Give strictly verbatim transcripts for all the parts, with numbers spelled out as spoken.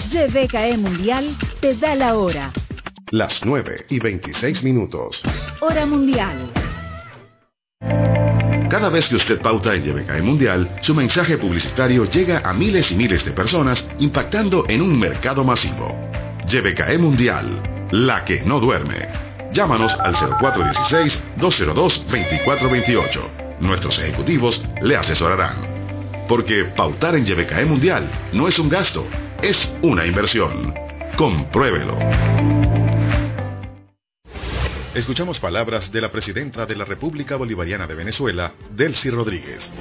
Y B K E Mundial te da la hora. Las nueve y veintiséis minutos. Hora mundial. Cada vez que usted pauta en Y B K E Mundial, su mensaje publicitario llega a miles y miles de personas, impactando en un mercado masivo. Y B K E Mundial, la que no duerme. Llámanos al cero cuatro uno seis, dos cero dos, dos cuatro dos ocho. Nuestros ejecutivos le asesorarán. Porque pautar en Y B K E Mundial no es un gasto, es una inversión. Compruébelo. Escuchamos palabras de la presidenta de la República Bolivariana de Venezuela, Delcy Rodríguez.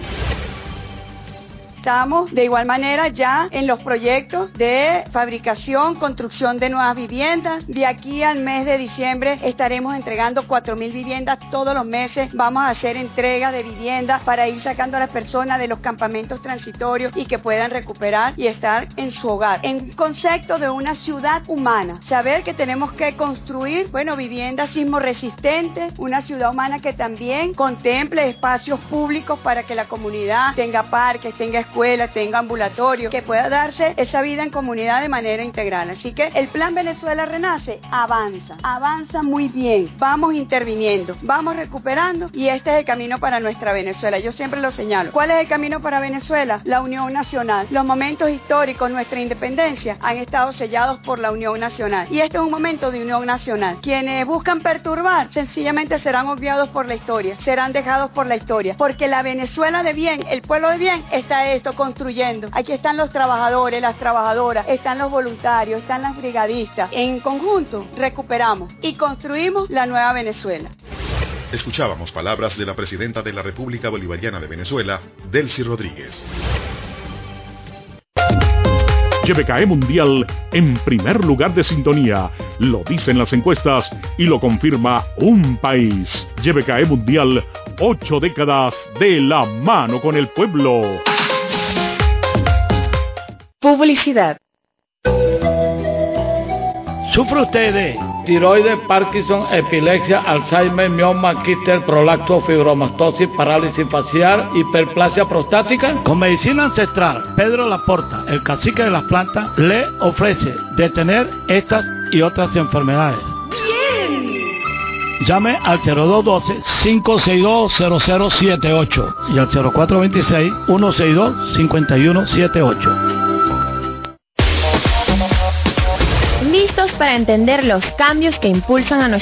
Estamos de igual manera ya en los proyectos de fabricación, construcción de nuevas viviendas. De aquí al mes de diciembre estaremos entregando cuatro mil viviendas todos los meses. Vamos a hacer entrega de viviendas para ir sacando a las personas de los campamentos transitorios y que puedan recuperar y estar en su hogar. En concepto de una ciudad humana, saber que tenemos que construir, bueno, viviendas sismo resistentes, una ciudad humana que también contemple espacios públicos para que la comunidad tenga parques, tenga escuela, tenga ambulatorio, que pueda darse esa vida en comunidad de manera integral. Así que el Plan Venezuela Renace avanza, avanza muy bien, vamos interviniendo, vamos recuperando y este es el camino para nuestra Venezuela. Yo siempre lo señalo. ¿Cuál es el camino para Venezuela? La unión nacional. Los momentos históricos, nuestra independencia, han estado sellados por la unión nacional y este es un momento de unión nacional. Quienes buscan perturbar, sencillamente serán obviados por la historia, serán dejados por la historia, porque la Venezuela de bien, el pueblo de bien, está esto construyendo. Aquí están los trabajadores, las trabajadoras, están los voluntarios, están las brigadistas. En conjunto recuperamos y construimos la nueva Venezuela. Escuchábamos palabras de la presidenta de la República Bolivariana de Venezuela, Delcy Rodríguez. Y B K E Mundial en primer lugar de sintonía. Lo dicen las encuestas y lo confirma un país. Y B K E Mundial, ocho décadas de la mano con el pueblo. Publicidad. ¿Sufre usted de tiroides, Parkinson, epilepsia, Alzheimer, mioma, quiste, prolacto, fibromastosis, parálisis facial, hiperplasia prostática? Con medicina ancestral, Pedro Laporta, el cacique de las plantas, le ofrece detener estas y otras enfermedades. ¡Bien! Llame al cero dos uno dos, cinco seis dos, cero cero siete ocho y al cero cuatro dos seis, uno seis dos, cinco uno siete ocho. Listos para entender los cambios que impulsan a nuestra